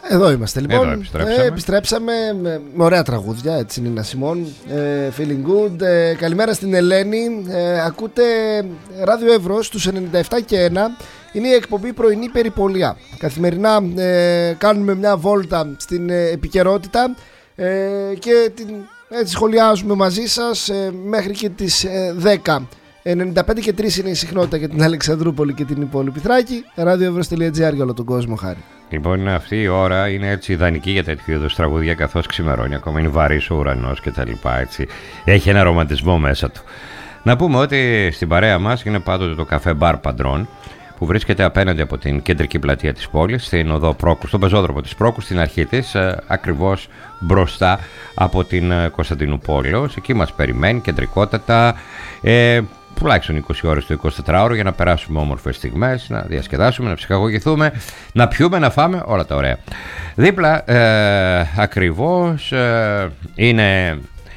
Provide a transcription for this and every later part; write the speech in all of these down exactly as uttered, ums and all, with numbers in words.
Εδώ είμαστε λοιπόν. Εδώ επιστρέψαμε. Ε, επιστρέψαμε με, με ωραία τραγούδια. Έτσι είναι, Νίνα Σιμών. Ε, feeling good. Ε, καλημέρα στην Ελένη. Ε, ακούτε Ράδιο Εύρος στους ενενήντα επτά και ένα. Είναι η εκπομπή Πρωινή Περιπολία. Καθημερινά ε, κάνουμε μια βόλτα στην ε, επικαιρότητα ε, και την, έτσι σχολιάζουμε μαζί σας ε, μέχρι και τις ε, δέκα. ενενήντα πέντε και τρία είναι η συχνότητα για την Αλεξανδρούπολη και την υπόλοιπη Θράκη. radioevros.gr για όλο τον κόσμο, χάρη. Λοιπόν, αυτή η ώρα είναι έτσι ιδανική για τέτοιου είδους τραγούδια, καθώς ξημερώνει, ακόμα είναι βαρύς ο ουρανός και τα λοιπά, έτσι. Έχει ένα ρομαντισμό μέσα του. Να πούμε ότι στην παρέα μας είναι πάντοτε το καφέ Μπαρ Παντρών, που βρίσκεται απέναντι από την κεντρική πλατεία της πόλης, στην οδό Πρόκου, στον πεζόδρομο της Πρόκου, στην αρχή της, ακριβώς μπροστά από την Κωνσταντινούπολεως. Εκεί μας περιμένει κεντρικότατα, ε, τουλάχιστον είκοσι ώρες το εικοσιτετράωρο, για να περάσουμε όμορφες στιγμές, να διασκεδάσουμε, να ψυχαγωγηθούμε, να πιούμε, να φάμε, όλα τα ωραία. Δίπλα ε, ακριβώς ε, είναι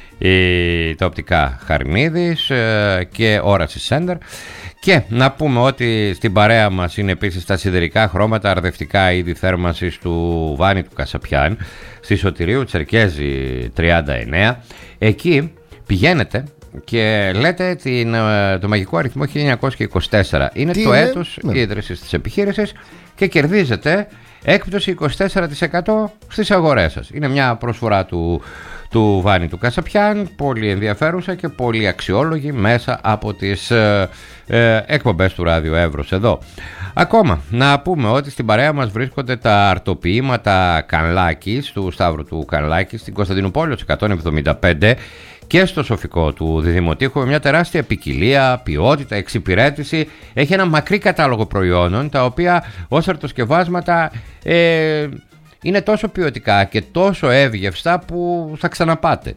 η, τα οπτικά Χαρνίδης ε, και όραση Σέντερ. Και να πούμε ότι στην παρέα μας είναι επίσης τα σιδερικά χρώματα, αρδευτικά είδη θέρμανσης του Βάνη του Κασαπιάν, στη Σωτηρίου Τσερκέζη τριάντα εννέα. Εκεί πηγαίνετε και λέτε την, το μαγικό αριθμό χίλια εννιακόσια είκοσι τέσσερα. Είναι Τι το είναι? έτος ναι. ίδρυσης της επιχείρησης και κερδίζετε έκπτωση είκοσι τέσσερα τοις εκατό στις αγορές σας. Είναι μια προσφορά του, του Βάνη του Κασαπιάν, πολύ ενδιαφέρουσα και πολύ αξιόλογη μέσα από τις ε, ε, εκπομπές του Ράδιο Εύρος εδώ. Ακόμα να πούμε ότι στην παρέα μας βρίσκονται τα αρτοποιήματα Κανλάκης, του Σταύρου του Κανλάκης, στην Κωνσταντινούπολεως εκατόν εβδομήντα πέντε και στο Σοφικό του Διδημοτήχου, με μια τεράστια ποικιλία, ποιότητα, εξυπηρέτηση. Έχει ένα μακρύ κατάλογο προϊόντων, τα οποία ως αρτοσκευάσματα ε, είναι τόσο ποιοτικά και τόσο εύγευστα που θα ξαναπάτε.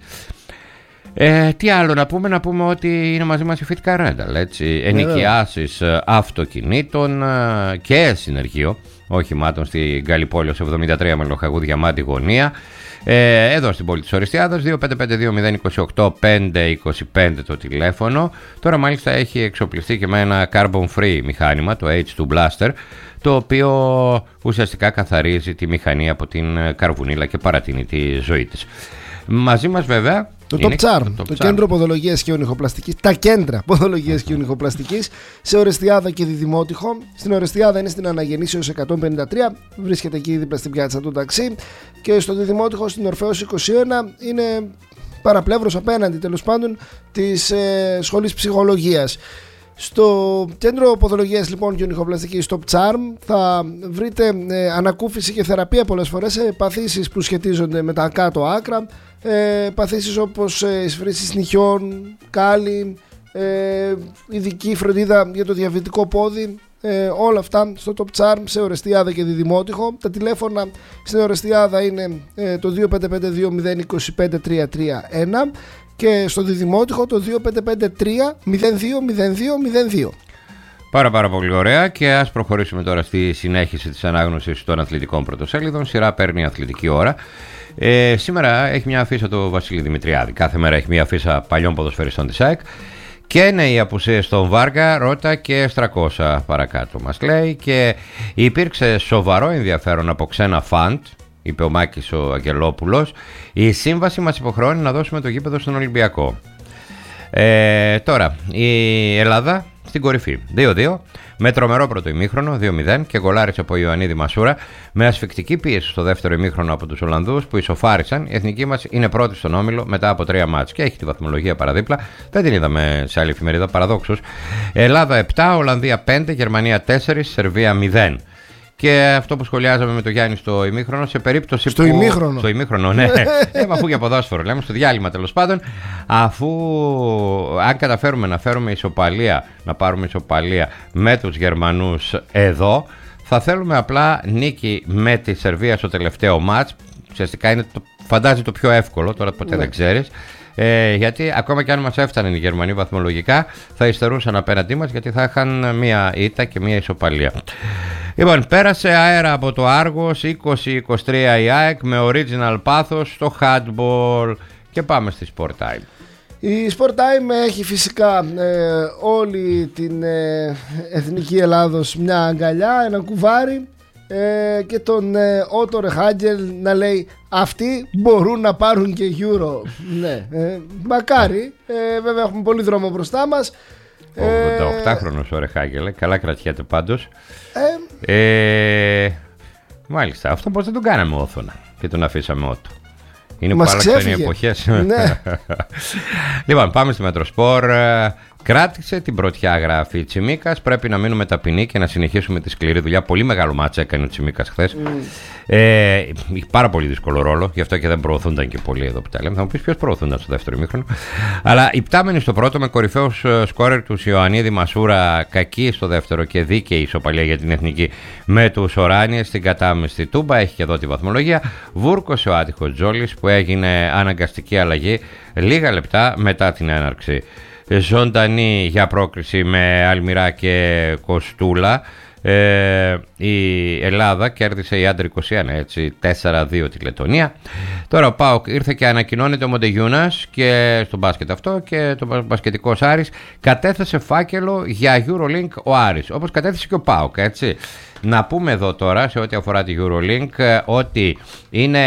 Ε, τι άλλο να πούμε, να πούμε ότι είναι μαζί μας η Fit Car Rental, έτσι, ενοικιάσεις αυτοκινήτων και συνεργείο οχημάτων στην Γαλλιπόλεως εβδομήντα τρία με Λοχαγού Διαμάντη γωνία. Ε, εδώ στην πόλη της Οριστιάδας, δύο πέντε πέντε δύο μηδέν δύο οκτώ πέντε δύο πέντε το τηλέφωνο. Τώρα μάλιστα έχει εξοπλιστεί και με ένα carbon free μηχάνημα, το έιτς του Blaster, το οποίο ουσιαστικά καθαρίζει τη μηχανή από την καρβουνίλα και παρατείνει τη ζωή της. Μαζί μας βέβαια το Top Charm, το, το κέντρο ποδολογίας και ονυχοπλαστικής, τα κέντρα ποδολογίας και ονυχοπλαστικής σε Ορεστιάδα και Διδημότυχο. Στην Ορεστιάδα είναι στην Αναγεννήσεως εκατόν πενήντα τρία, βρίσκεται εκεί δίπλα στην πιάτσα του ταξί, και στο Διδημότυχο στην Ορφέως είκοσι ένα είναι παραπλεύρος απέναντι τέλος πάντων της ε, σχολής ψυχολογίας. Στο κέντρο ποδολογίας λοιπόν και ονυχοπλαστικής Top Charm θα βρείτε ε, ανακούφιση και θεραπεία πολλές φορές σε παθήσεις που σχετίζονται με τα κάτω άκρα, ε, παθήσεις όπως ε, εισφρήσεις νυχιών, κάλλη, ε, ειδική φροντίδα για το διαβητικό πόδι, ε, όλα αυτά στο Top Charm σε Ορεστιάδα και Διδημότυχο. Τα τηλέφωνα στην Ορεστιάδα είναι ε, το δύο πέντε πέντε δύο μηδέν δύο πέντε τρία τρία ένα και στο Διδημότυχο το δύο πέντε πέντε τρία μηδέν δύο μηδέν δύο μηδέν δύο. Πάρα πάρα πολύ ωραία, και ας προχωρήσουμε τώρα στη συνέχιση της ανάγνωσης των αθλητικών πρωτοσέλιδων. Σειρά παίρνει η Αθλητική Ώρα. Ε, σήμερα έχει μια αφίσα το Βασίλη Δημητριάδη. Κάθε μέρα έχει μια αφίσα παλιών ποδοσφαιριστών της ΑΕΚ. Και είναι οι απουσίες στον Βάργα, Ρώτα και Στρακώσα παρακάτω μας λέει. Και υπήρξε σοβαρό ενδιαφέρον από ξένα φαντ, είπε ο Μάκης ο Αγγελόπουλος. Η σύμβαση μας υποχρεώνει να δώσουμε το γήπεδο στον Ολυμπιακό. Ε, τώρα η Ελλάδα στην κορυφή δύο δύο, με τρομερό πρώτο ημίχρονο δύο μηδέν και γκολάρισε από Ιωαννίδη Μασούρα, με ασφικτική πίεση στο δεύτερο ημίχρονο από τους Ολλανδούς που ισοφάρισαν. Η εθνική μας είναι πρώτη στον όμιλο μετά από τρία μάτς και έχει τη βαθμολογία παραδίπλα. Δεν την είδαμε σε άλλη εφημερίδα, παραδόξως. Ελλάδα επτά, Ολλανδία πέντε, Γερμανία τέσσερα, Σερβία μηδέν. Και αυτό που σχολιάζαμε με το Γιάννη στο ημίχρονο, σε περίπτωση στο που. Ημίχρονο. Στο ημίχρονο, ναι. ε, αφού για ποδόσφαιρο λέμε, στο διάλειμμα τέλος πάντων. Αφού αν καταφέρουμε να φέρουμε ισοπαλία, να πάρουμε ισοπαλία με τους Γερμανούς εδώ, θα θέλουμε απλά νίκη με τη Σερβία στο τελευταίο μάτς. Ουσιαστικά είναι το, φαντάζει το πιο εύκολο, τώρα ποτέ ναι. δεν ξέρεις. Ε, γιατί ακόμα και αν μας έφταναν οι Γερμανοί βαθμολογικά, θα υστερούσαν απέναντί μας, γιατί θα είχαν μία ήττα και μία ισοπαλία. Λοιπόν, πέρασε αέρα από το Άργος είκοσι είκοσι τρία η ΑΕΚ με original πάθος στο handball. Και πάμε στη Sport Time. Η Sport Time έχει φυσικά ε, όλη την ε, εθνική Ελλάδος μια αγκαλιά, ένα κουβάρι, ε, και τον ε, Ότο Ρεχάγκελ να λέει αυτοί μπορούν να πάρουν και Euro. Ναι, ε, μακάρι. Ε, βέβαια έχουμε πολύ δρόμο μπροστά μας. ογδόντα ο Ρεχάγκελ, καλά κρατιέται πάντως. Ε, ε, μάλιστα, αυτό πώς δεν τον κάναμε όθωνα και τον αφήσαμε Ότο. Είναι που άλλαξαν οι εποχές. Ναι. Λοιπόν, πάμε στη Μετροσπορ. Κράτησε την πρωτιά, γράφει Τσιμίκας. Πρέπει να μείνουμε ταπεινοί και να συνεχίσουμε τη σκληρή δουλειά. Πολύ μεγάλο μάτσα έκανε ο Τσιμίκας χθες. Mm. Ε, είχε πάρα πολύ δύσκολο ρόλο, γι' αυτό και δεν προωθούνταν και πολύ εδώ που τα λέμε. Θα μου πεις ποιος προωθούνταν στο δεύτερο ημίχρονο. Αλλά υπτάμενοι στο πρώτο με κορυφαίους σκόρερ του Ιωαννίδη Μασούρα, κακή στο δεύτερο και δίκαιη ισοπαλία για την εθνική με τους Οράνιες στην κατάμεστη Τούμπα. Έχει και εδώ τη βαθμολογία. Βούρκωσε ο άτυχος Τζόλης που έγινε αναγκαστική αλλαγή λίγα λεπτά μετά την έναρξη. Ζωντανή για πρόκριση με Αλμυρά και Κοστούλα. Ε, η Ελλάδα κέρδισε η Άντερ είκοσι ένα, έτσι, τέσσερα δύο τη Λετωνία. Τώρα ο ΠΑΟΚ ήρθε και ανακοινώνεται ο Μοντεγιούνας και στο μπάσκετ αυτό και το μπασκετικός Άρης κατέθεσε φάκελο για EuroLink ο Άρης, όπως κατέθεσε και ο ΠΑΟΚ, έτσι. Να πούμε εδώ τώρα σε ό,τι αφορά τη EuroLink ότι είναι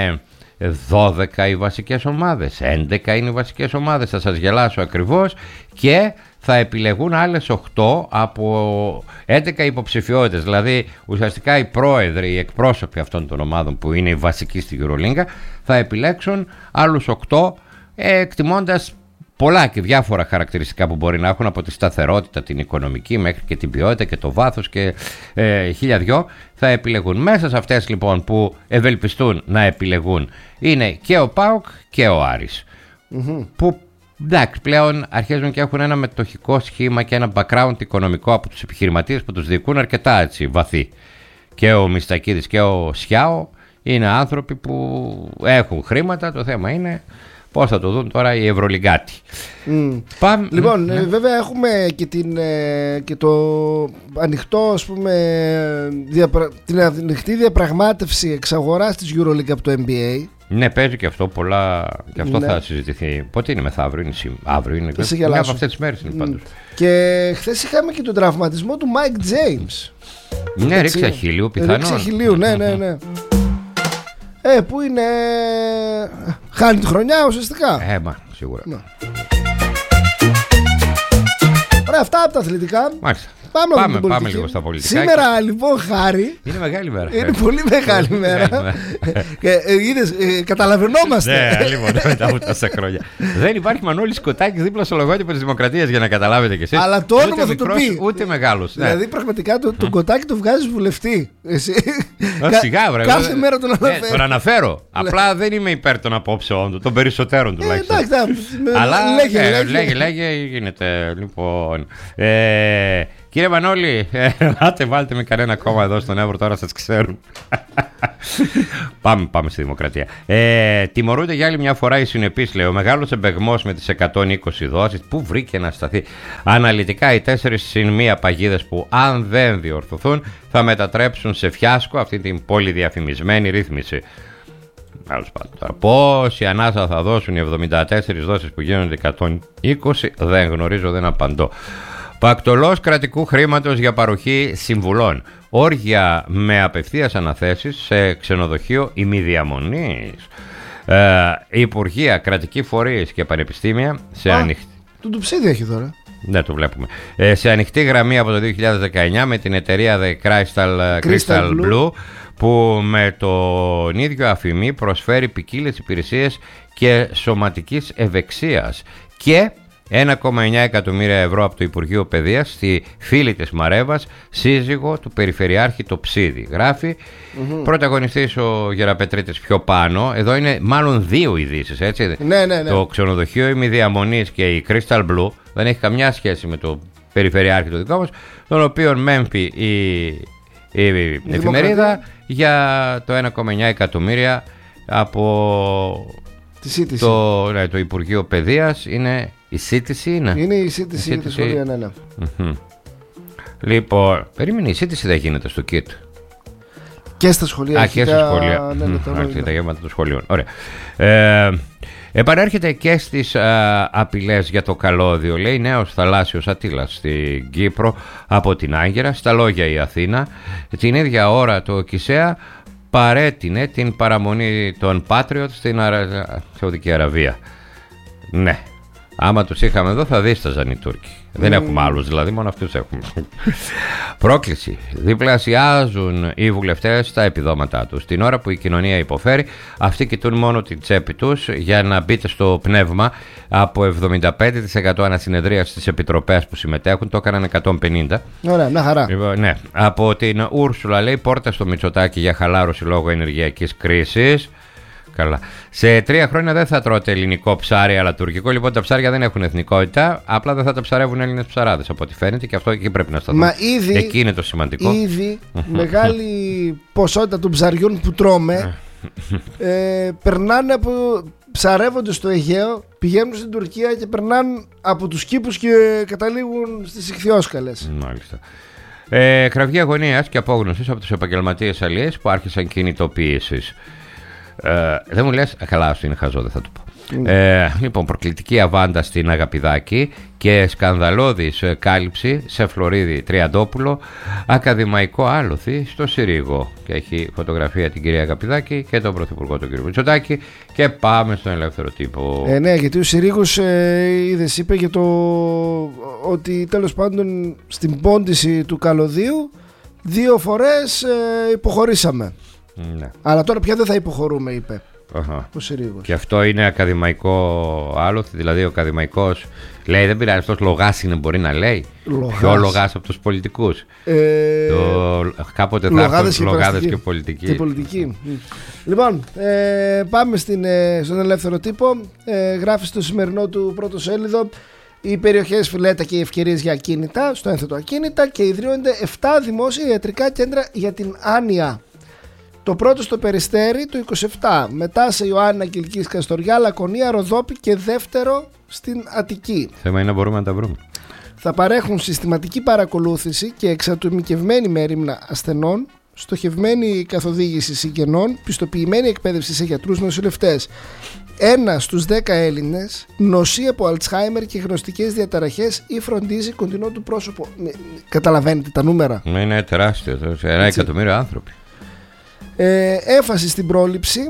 δώδεκα οι βασικές ομάδες, έντεκα είναι οι βασικές ομάδες, θα σας γελάσω ακριβώς, και θα επιλεγούν άλλες οκτώ από έντεκα υποψηφιότητες. Δηλαδή ουσιαστικά οι πρόεδροι, οι εκπρόσωποι αυτών των ομάδων που είναι οι βασικοί στη EuroLink θα επιλέξουν άλλους οκτώ, εκτιμώντας πολλά και διάφορα χαρακτηριστικά που μπορεί να έχουν, από τη σταθερότητα την οικονομική μέχρι και την ποιότητα και το βάθος και ε, χίλια δυο. Θα επιλεγούν. Μέσα σε αυτές λοιπόν που ευελπιστούν να επιλεγούν είναι και ο ΠΑΟΚ και ο Άρης, mm-hmm. που εντάξει πλέον αρχίζουν και έχουν ένα μετοχικό σχήμα και ένα background οικονομικό από τους επιχειρηματίες που τους διοικούν αρκετά έτσι βαθύ. Και ο Μιστακίδης και ο Σιάο είναι άνθρωποι που έχουν χρήματα. Το θέμα είναι πώς θα το δουν τώρα οι Ευρωλιγκάτοι. Mm. Πάμε, λοιπόν, ναι. ε, βέβαια έχουμε και, την, ε, και το ανοιχτό, ας πούμε, διαπρα... την ανοιχτή διαπραγμάτευση εξαγοράς της EuroLeague από το N B A. Ναι, παίζει και αυτό πολλά. Και αυτό ναι. θα συζητηθεί. Πότε είναι, μεθαύριο, είναι σήμερα. Αύριο είναι. Μια από αυτές τις μέρες είναι πάντως. Και χθες είχαμε και τον τραυματισμό του Mike James. Ναι, ρίξε χιλίου πιθανόν. Ρίξε χιλίου, ναι, ναι, ναι. Ε, που είναι. Χάνει τη χρονιά ουσιαστικά. Ε, μα, σίγουρα. Ναι. Ωραία, αυτά από τα αθλητικά. Μάλιστα. Πάμε, πάμε, πάμε λίγο στα πολιτικά. Σήμερα και... λοιπόν, Χάρη. Είναι μεγάλη μέρα. Είναι πολύ μεγάλη μέρα. Και ε, είδες, ε, καταλαβαίνόμαστε. Ναι, λοιπόν, μετά από τόσα χρόνια. Δεν υπάρχει Μανώλης Κοτάκης δίπλα στο λογότυπο της Δημοκρατίας για να καταλάβετε κι εσείς. Αλλά το όνομα θα το πει. Ούτε μεγάλος. Δηλαδή, πραγματικά τον Κοτάκη το βγάζεις βουλευτή. Σιγά, βρε. Κάθε μέρα τον αναφέρω. Τον αναφέρω. Απλά δεν είμαι υπέρ των απόψεων του, των περισσότερων τουλάχιστον. Αλλά λέγε, λέγε, γίνεται. Λοιπόν. Κύριε Μανώλη, άτε βάλτε με κανένα κόμμα εδώ στον Εύρο, τώρα σας ξέρουν. πάμε, πάμε στη Δημοκρατία. Ε, τιμωρούνται για άλλη μια φορά οι συνεπείς, λέει. Ο μεγάλος εμπεγμός με τις εκατόν είκοσι δόσεις. Πού βρήκε να σταθεί. Αναλυτικά οι τέσσερις συν μία παγίδες που αν δεν διορθωθούν θα μετατρέψουν σε φιάσκο αυτή την πολυδιαφημισμένη ρύθμιση. Τώρα, πόση ανάσα θα δώσουν οι εβδομήντα τέσσερις δόσεις που γίνονται εκατόν είκοσι, δεν γνωρίζω, δεν απαντώ. Πακτολός κρατικού χρήματος για παροχή συμβουλών. Όργια με απευθείας αναθέσεις σε ξενοδοχείο ημιδιαμονής. Ε, Υπουργεία, κρατικοί φορείς και πανεπιστήμια σε ανοιχτή. Το τουψίδι έχει τώρα. Ναι, το βλέπουμε. Ε, σε ανοιχτή γραμμή από το δύο χιλιάδες δεκαεννιά με την εταιρεία The Crystal, Crystal, Crystal Blue, Blue, που με τον ίδιο αφημί προσφέρει ποικίλες υπηρεσίες και σωματικής ευεξίας. Και ένα κόμμα εννιά εκατομμύρια ευρώ από το Υπουργείο Παιδείας στη φίλη της Μαρέβας, σύζυγο του Περιφερειάρχη Τοψίδη. Γράφει, mm-hmm. πρωταγωνιστής ο Γεραπετρίτης πιο πάνω. Εδώ είναι μάλλον δύο ειδήσεις, έτσι. Ναι, ναι, ναι. Το ξενοδοχείο ημιδιαμονής και η Crystal Blue δεν έχει καμιά σχέση με το Περιφερειάρχη του δικό μας, τον οποίο μέμφει η, η, η εφημερίδα για το ένα κόμμα εννιά εκατομμύρια από το, ναι, το Υπουργείο Παιδείας. Είναι η σύντηση, είναι. Είναι η σύντηση για τη σχολεία, ναι, ναι. Mm-hmm. Λοιπόν, περίμενε, η σύντηση δεν γίνεται στο ΚΙΤ. Και στα σχολεία. Α, και στα σχολεία. Ναι, ναι, mm, τα γεύματα των σχολείων. Ωραία. Ε, επανέρχεται και στις α, απειλές για το καλώδιο. Λέει νέος θαλάσσιος Αττήλας στην Κύπρο από την Άγκυρα. Στα λόγια η Αθήνα. Την ίδια ώρα το Κισέα παρέτεινε την παραμονή των Patriot στην Αρα... Σαουδική Αραβία. Ναι. Άμα τους είχαμε εδώ θα δίσταζαν οι Τούρκοι. Mm. Δεν έχουμε άλλους δηλαδή, μόνο αυτούς έχουμε. Πρόκληση. Διπλασιάζουν οι βουλευτές τα επιδόματά τους. Την ώρα που η κοινωνία υποφέρει, αυτοί κοιτούν μόνο την τσέπη τους. Για να μπείτε στο πνεύμα, από εβδομήντα πέντε τοις εκατό ανασυνεδρία στις επιτροπές που συμμετέχουν, το έκαναν εκατόν πενήντα. Ωραία, μια χαρά. Ναι. Από την Ούρσουλα λέει πόρτα στο Μητσοτάκη για χαλάρωση λόγω ενεργειακής κρίσης. Καλά. Σε τρία χρόνια δεν θα τρώτε ελληνικό ψάρι αλλά τουρκικό. Λοιπόν, τα ψάρια δεν έχουν εθνικότητα. Απλά δεν θα τα ψαρεύουν Έλληνες ψαράδες από ό,τι φαίνεται, και αυτό εκεί πρέπει να σταθούμε. Μα ήδη, εκεί είναι το σημαντικό. Ήδη μεγάλη ποσότητα των ψαριών που τρώμε ε, περνάνε από. Ψαρεύονται στο Αιγαίο, πηγαίνουν στην Τουρκία και περνάνε από τους κήπους και καταλήγουν στις ιχθυόσκαλες. Μάλιστα. Ε, κραυγή αγωνίας και απόγνωσης από τους επαγγελματίες αλλιές που άρχισαν κινητοποιήσεις. Ε, δεν μου λες, καλά σου είναι χαζό, δεν θα το πω. Mm. Ε, λοιπόν, προκλητική αβάντα στην Αγαπηδάκη και σκανδαλώδης κάλυψη σε Φλωρίδη Τριαντόπουλο, ακαδημαϊκό άλοθη στο Συρίγο. Και έχει φωτογραφία την κυρία Αγαπηδάκη και τον πρωθυπουργό τον κύριο Μητσοτάκη. Και πάμε στον ελεύθερο τύπο. Ε, ναι, γιατί ο Συρίγος ε, είδες, είπε για το ότι τέλος πάντων στην πόντιση του καλωδίου δύο φορές ε, υποχωρήσαμε. Ναι. Αλλά τώρα πια δεν θα υποχωρούμε, είπε. Αχα. Ο Συρίγος. Και αυτό είναι ακαδημαϊκό άλοθη, δηλαδή ο ακαδημαϊκός λέει δεν πειράζει, αυτός λογάς είναι, μπορεί να λέει. Λογάς. Πιο λογάς από τους πολιτικούς. Ε... Το... Κάποτε θα έρθουν λογάδες και πολιτικοί. Και πολιτικοί. Λοιπόν, ε, πάμε στην, ε, στον ελεύθερο τύπο. Ε, γράφει στο σημερινό του πρώτο σέλιδο: οι περιοχές Φιλέτα και οι ευκαιρίες για ακίνητα, στο ένθετο ακίνητα, και ιδρύονται επτά δημόσια ιατρικά κέντρα για την άνοια. Το πρώτο στο Περιστέρι το είκοσι επτά, μετά σε Ιωάννα Κιλκής Καστοριά, Λακωνία, Ροδόπη και δεύτερο στην Αττική. Θέμα είναι να μπορούμε να τα βρούμε. Θα παρέχουν συστηματική παρακολούθηση και εξατομικευμένη μέριμνα ασθενών, στοχευμένη καθοδήγηση συγγενών, πιστοποιημένη εκπαίδευση σε γιατρούς νοσηλευτές. Ένα στους δέκα Έλληνες νοσεί από Αλτσχάιμερ και γνωστικές διαταραχές ή φροντίζει κοντινό του πρόσωπο. Καταλαβαίνετε τα νούμερα? Είναι τεράστιο. Ένα εκατομμύριο άνθρωποι. Ε, έμφαση στην πρόληψη.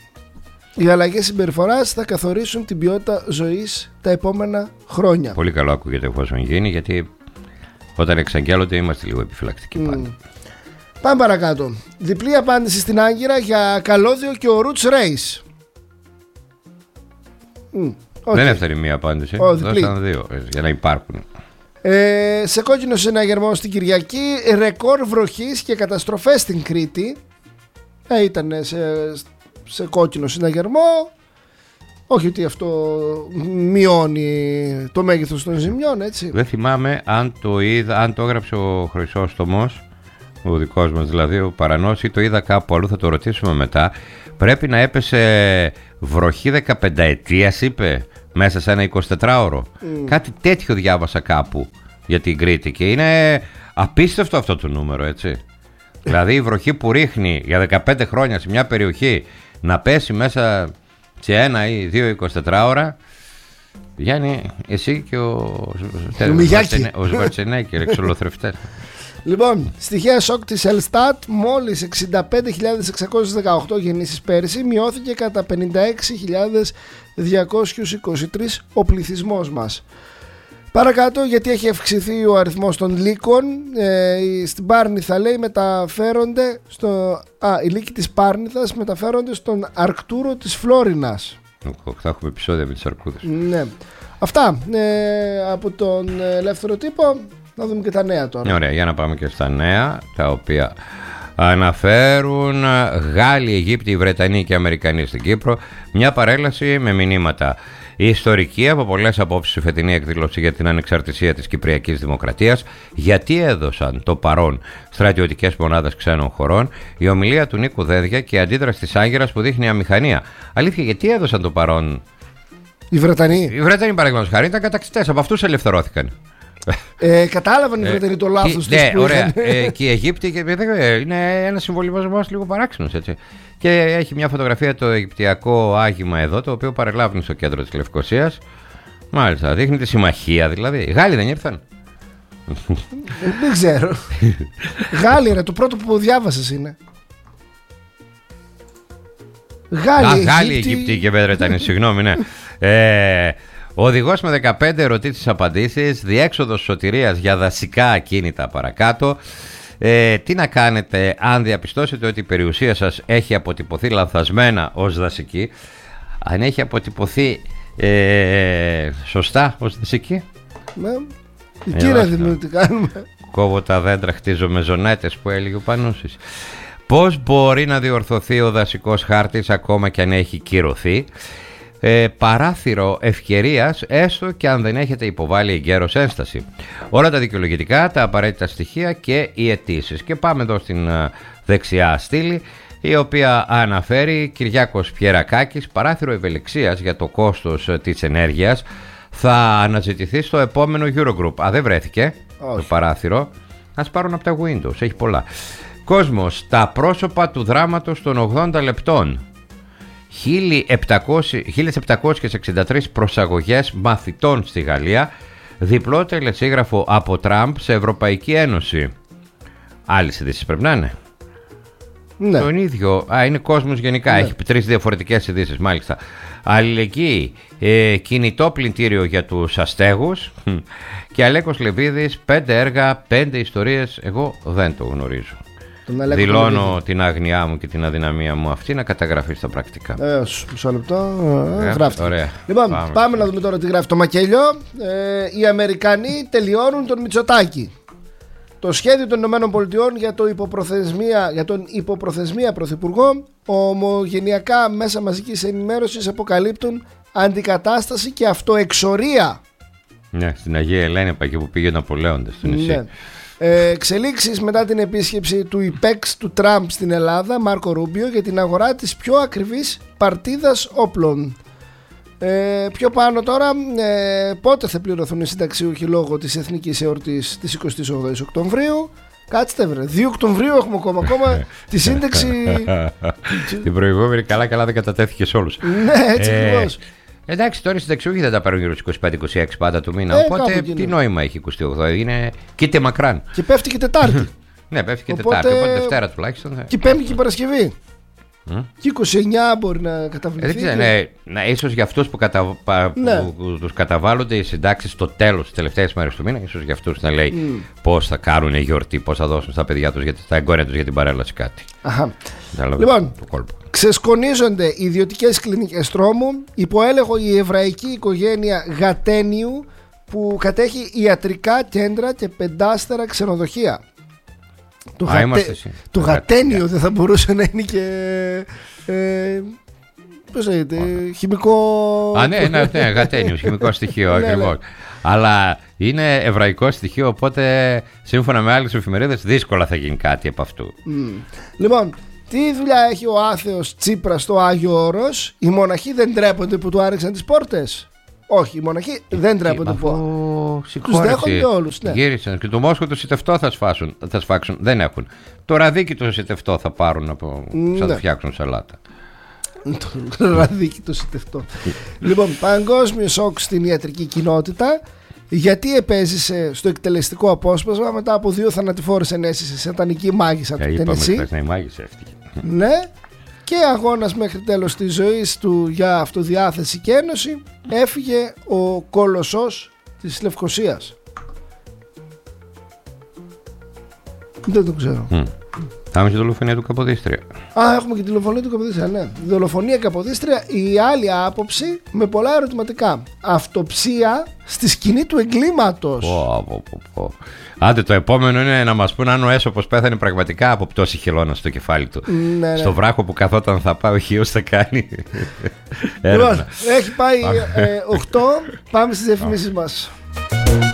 Οι αλλαγές συμπεριφοράς θα καθορίσουν την ποιότητα ζωής τα επόμενα χρόνια. Πολύ καλό ακούγεται εφόσον γίνει, γιατί όταν εξαγγέλλονται είμαστε λίγο επιφυλακτικοί πάντα. Mm. Πάμε παρακάτω. Διπλή απάντηση στην Άγκυρα για καλώδιο και ο Roots Race. Mm. Okay. Δεν έφτανε μία απάντηση. Oh, δώσαν δύο για να υπάρχουν. Ε, σε κόκκινο συναγερμό στην Κυριακή, ρεκόρ βροχής και καταστροφές στην Κρήτη. Ε, ήταν σε, σε κόκκινο συναγερμό. Όχι ότι αυτό μειώνει το μέγεθος των ζημιών, έτσι. Δεν θυμάμαι αν το είδα, αν το έγραψε ο Χρυσόστομος, ο δικός μας δηλαδή, ο Παρανός, ή το είδα κάπου αλλού, θα το ρωτήσουμε μετά. Πρέπει να έπεσε βροχή δεκαπενταετίας, είπε, μέσα σε ένα εικοσιτετράωρο. Mm. Κάτι τέτοιο διάβασα κάπου για την Κρήτη και είναι απίστευτο αυτό το νούμερο, έτσι. Δηλαδή η βροχή που ρίχνει για δεκαπέντε χρόνια σε μια περιοχή να πέσει μέσα σε ένα ή δύο εικοσιτετράωρα. Γιάννη, εσύ και ο Σβαρτσενέγκερ, εξολοθρευτές. Λοιπόν, στοιχεία σοκ της Ελστάτ, μόλις εξήντα πέντε χιλιάδες εξακόσιες δεκαοκτώ γεννήσεις πέρυσι, μειώθηκε κατά πενήντα έξι χιλιάδες διακόσιους είκοσι τρεις ο πληθυσμός μας. Παρακάτω, γιατί έχει αυξηθεί ο αριθμός των λύκων, ε, στην Πάρνηθα λέει μεταφέρονται στο, α, οι λύκοι της Πάρνηθας μεταφέρονται στον Αρκτούρο της Φλόρινας. Θα έχουμε επεισόδια με τις αρκούδες. Ναι. Αυτά ε, από τον ελεύθερο τύπο. Να δούμε και τα νέα τώρα. Ωραία, για να πάμε και στα νέα, τα οποία αναφέρουν Γάλλοι, Αιγύπτιοι, Βρετανοί και Αμερικανοί στην Κύπρο. Μια παρέλαση με μηνύματα. Η ιστορική, από πολλές απόψεις, η φετινή εκδήλωση για την ανεξαρτησία της Κυπριακής Δημοκρατίας. Γιατί έδωσαν το παρόν στρατιωτικές μονάδες ξένων χωρών. Η ομιλία του Νίκου Δέδια και η αντίδραση της Άγκυρας που δείχνει αμηχανία. Αλήθεια, γιατί έδωσαν το παρόν οι Βρετανοί? Οι Βρετανοί, παραδείγματος χάρη, ήταν κατακτητές. Από αυτούς ελευθερώθηκαν. Ε, κατάλαβαν οι Βρετανοί το λάθος τους. Ναι, που ωραία. είχαν. Ε, και οι Αιγύπτιοι και, είναι ένα συμβολισμός λίγο παράξενος, έτσι. Και έχει μια φωτογραφία το Αιγυπτιακό άγημα εδώ, το οποίο παρελάβει στο κέντρο της Λευκωσίας. Μάλιστα, δείχνει τη συμμαχία δηλαδή. Οι Γάλλοι δεν ήρθαν? Δεν ξέρω. Γάλλοι, ρε, το πρώτο που διάβασες είναι. Γάλλοι, Α, Γάλλοι, Αιγύπτιοι και Βρετανοί, συγγνώμη, ναι. Ε, ο οδηγός με δεκαπέντε ερωτήσεις απαντήσεις, διέξοδος σωτηρίας για δασικά ακίνητα παρακάτω. Ε, τι να κάνετε αν διαπιστώσετε ότι η περιουσία σας έχει αποτυπωθεί λανθασμένα ως δασική? Αν έχει αποτυπωθεί ε, σωστά ως δασική? Ναι. Εκεί να δούμε τι κάνουμε. Κόβω τα δέντρα, χτίζω μεζονέτες που έλεγε ο Πανούσης. Πώς μπορεί να διορθωθεί ο δασικός χάρτης ακόμα και αν έχει κυρωθεί? Ε, παράθυρο ευκαιρίας, έστω και αν δεν έχετε υποβάλει εγκαίρως ένσταση. Όλα τα δικαιολογητικά, τα απαραίτητα στοιχεία και οι αιτήσεις. Και πάμε εδώ στην uh, δεξιά στήλη, η οποία αναφέρει Κυριάκος Πιερακάκης, παράθυρο ευελιξίας για το κόστος uh, της ενέργειας θα αναζητηθεί στο επόμενο Eurogroup. Α, δεν βρέθηκε. Όχι. Το παράθυρο. Ας πάρουν από τα Windows, έχει πολλά. Κόσμος, τα πρόσωπα του δράματος των ογδόντα λεπτών. χίλιες επτακόσιες εξήντα τρεις προσαγωγές μαθητών στη Γαλλία. Διπλό τελεσίγραφο από Τραμπ σε Ευρωπαϊκή Ένωση. Άλλες ειδήσεις πρέπει να είναι. Ναι. Τον ίδιο. Α, είναι κόσμος γενικά. Ναι. Έχει τρεις διαφορετικές ειδήσεις, μάλιστα. Αλληλεγγύη. Ε, κινητό πλυντήριο για τους αστέγους. Και Αλέκος Λεβίδης. Πέντε έργα, πέντε ιστορίες. Εγώ δεν το γνωρίζω. Δηλώνω την άγνοιά μου και την αδυναμία μου αυτή να καταγραφεί στα πρακτικά. Ε, μισό λεπτό. Ε, γράφτε. Ωραία. Λοιπόν, πάμε, πάμε να δούμε τώρα τι γράφει το Μακέλιο. Ε, οι Αμερικανοί τελειώνουν τον Μητσοτάκη. Το σχέδιο των ΗΠΑ για, το υποπροθεσμία, για τον υποπροθεσμία πρωθυπουργό, ομογενειακά μέσα μαζικής ενημέρωσης αποκαλύπτουν αντικατάσταση και αυτοεξορία. Ναι, στην Αγία Ελένη, εκεί που πήγε ο Ναπολέοντας στο νησί. Ναι. Ε, εξελίξεις μετά την επίσκεψη του υπέξ του Τραμπ στην Ελλάδα, Μάρκο Ρούμπιο, για την αγορά της πιο ακριβής παρτίδας όπλων. Ε, πιο πάνω τώρα, ε, πότε θα πληρωθούν οι συνταξιούχοι λόγω της εθνικής εορτής της εικοστής όγδοης Οκτωβρίου? Κάτστε βρε, δύο Οκτωβρίου έχουμε ακόμα, ακόμα τη σύνταξη. Την προηγούμενη καλά καλά δεν κατατέθηκε σε όλους. Ναι, έτσι ε, ακριβώς. Εντάξει, τώρα οι συνταξιούχοι δεν τα πάρουν γύρω στις είκοσι πέντε είκοσι έξι πάντα του μήνα. Ε, οπότε τι νόημα έχει εικοστή όγδοη? Είναι κοίτα μακράν. Και πέφτει και Τετάρτη. Ναι, πέφτει και οπότε... Τετάρτη. Οπότε Δευτέρα τουλάχιστον. Και Πέμπτη και Παρασκευή. Mm? Και είκοσι εννιά μπορεί να καταβληθεί. Ε, δεν ναι, ναι, ίσως για αυτούς που, κατα... ναι. που, που τους καταβάλλονται οι συντάξεις στο τέλος, τις τελευταίες μέρες του μήνα, ίσως για αυτούς να λέει mm. πώς θα κάνουν γιορτή, πώς θα δώσουν στα παιδιά τους, στα εγγόνια τους για την παρέλαση κάτι. Αχα. Λοιπόν, ξεσκονίζονται ιδιωτικές κλινικές τρόμου υπό έλεγχο η εβραϊκή οικογένεια Γατένιου που κατέχει ιατρικά κέντρα και πεντάστερα ξενοδοχεία. Το, Α, γατε... το γατένιο δεν θα μπορούσε να είναι και ε, πώς λέγεται, χημικό. Α, ναι, ναι, ναι, γατένιο, χημικό στοιχείο ακριβώς. Ναι. Αλλά είναι εβραϊκό στοιχείο, οπότε σύμφωνα με άλλες εφημερίδες δύσκολα θα γίνει κάτι από αυτού. Mm. Λοιπόν, τι δουλειά έχει ο άθεος Τσίπρας στο Άγιο Όρος? Οι μοναχοί δεν τρέπονται που του άνοιξαν τις πόρτες? Όχι, οι μοναχοί δεν τρέπονται που. Τους δέχονται όλους. Ναι. Γύρισαν και το Μόσχο το σιτευτό θα, σφάσουν, θα σφάξουν. Δεν έχουν. Το ραδίκι το σιτευτό θα πάρουν από. Ναι. Θα το φτιάξουν σαλάτα. Το ραδίκι το σιτευτό. Λοιπόν, παγκόσμιο σοκ στην ιατρική κοινότητα. Γιατί επέζησε στο εκτελεστικό απόσπασμα μετά από δύο θανατηφόρες ενέσεις σε σατανική μάγισσα του Τενεσί. Ναι, η μάγισσα έφτιαξε. Ναι. Και αγώνας μέχρι τέλος της ζωής του για αυτοδιάθεση και ένωση, έφυγε ο κολοσσός της Λευκωσίας. Δεν το ξέρω. Mm. Θα έχουμε και τη δολοφονία του Καποδίστρια. Α, έχουμε και τη δολοφονία του Καποδίστρια, ναι. Η δολοφονία Καποδίστρια, η άλλη άποψη με πολλά ερωτηματικά. Αυτοψία στη σκηνή του εγκλήματος. Πω, πω, πω, πω. Άντε, το επόμενο είναι να μας πούν αν ο Έσωπος πέθανε πραγματικά από πτώση χελώνα στο κεφάλι του. Ναι, ναι. Στο βράχο που καθόταν θα πάει ο Χίος θα κάνει. Λοιπόν, έχει πάει οκτώ. Πάμε στις διαφημίσεις μας.